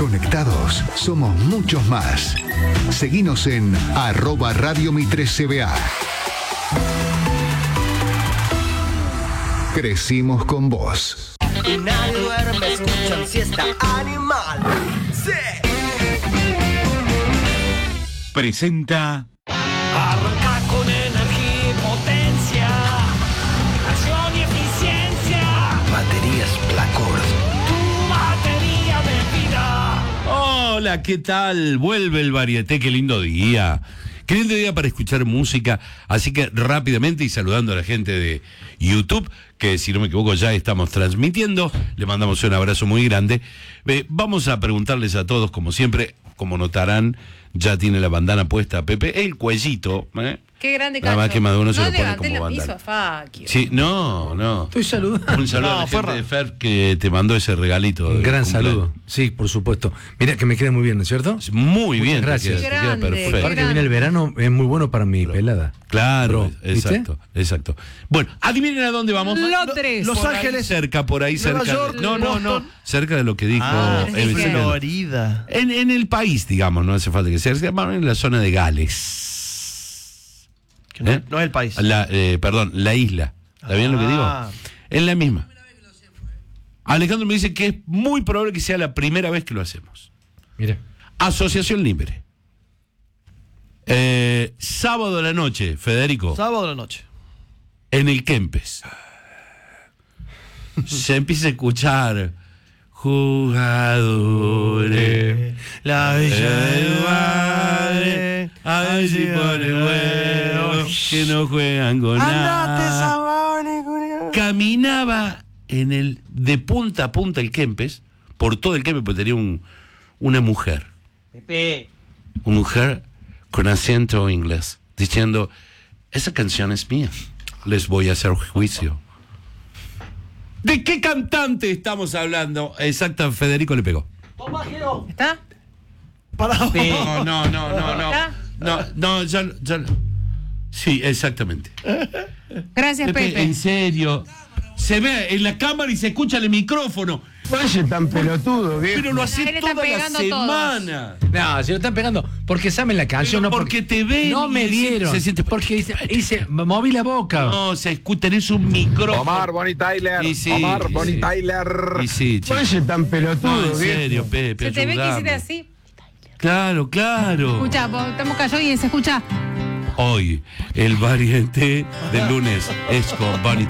Conectados somos muchos más. Seguinos en @Radio Mi 3CBA. Crecimos con vos. Y nadie duerme, escuchan siesta animal. Sí. Presenta. Arranca con energía y potencia, acción y eficiencia. Baterías Placord. Tu batería de vida. Hola, ¿qué tal? Vuelve el varieté, qué lindo día. Qué lindo día para escuchar música. Así que rápidamente y saludando a la gente de YouTube, que si no me equivoco ya estamos transmitiendo, le mandamos un abrazo muy grande. Vamos a preguntarles a todos, como siempre, como notarán, ya tiene la bandana puesta Pepe, el cuellito, Qué grande Nada Cacho. más que más de uno se no lo pone levanté como la bandana. piso, fuck you. Sí, no. Estoy saludando. Un saludo a la gente de Fer que te mandó ese regalito. Un de gran cumpleaños. saludo. Sí, por supuesto. Mira que me queda muy bien, ¿no es cierto? Muy bien, te gracias. queda- te queda Grande, perfecto. Ahora que viene el verano es muy bueno para mi pelada. Claro, ¿viste? exacto. Bueno, adivinen a dónde vamos. Londres. Los Por ahí Ángeles. Cerca, por ahí, Nueva cerca. York, No. Boston. Cerca de lo que dijo Evelyn Señor. Florida. En el país, digamos, no hace falta que sea. Vamos en la zona de Gales. Que no es el país. Perdón, la isla. ¿Está bien lo que digo? Ah. Es la misma. Alejandro me dice que es muy probable que sea la primera vez que lo hacemos. Mire. Asociación Libre. Sábado a la noche, Federico. Sábado de la noche. En el Kempes. Se empieza a escuchar jugadores. La villa del Madre, a ver si pone huevo, que no juegan con nada. Caminaba de punta a punta el Kempes, por todo el Kempes, porque tenía una mujer. Pepe. Una mujer con acento inglés, diciendo, esa canción es mía, les voy a hacer juicio. ¿De qué cantante estamos hablando? Exacto, Federico le pegó. ¿Está? Pará. No. ¿Está? No, ya. Sí, exactamente. Gracias, Pepe. En serio. Se ve en la cámara y se escucha en el micrófono. Oye, tan pelotudo, viejo. Pero lo hace Él está toda la pegando semana. No, se lo están pegando. Porque saben la canción, Pero no porque te ven No me y dieron. se siente- Porque moví la boca. No, se escucha, tenés un micrófono. Omar, Bonnie Tyler. Y sí, Omar, y Bonnie sí. Tyler. Y sí, chico. Oye, tan No, pelotudo, en viejo. serio, Pepe. Se te ve que ayudame. hiciste así. Claro. Escucha, estamos callados y se escucha. Hoy, el variante del lunes es con Bonnie